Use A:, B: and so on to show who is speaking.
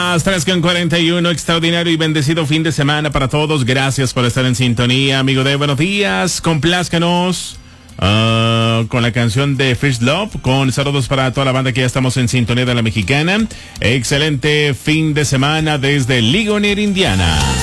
A: 3:41, extraordinario y bendecido fin de semana para todos. Gracias por estar en sintonía, amigo de Buenos Días. Complázcanos con la canción de First Love, con saludos para toda la banda que ya estamos en sintonía de la mexicana. Excelente fin de semana desde Ligonier, Indiana.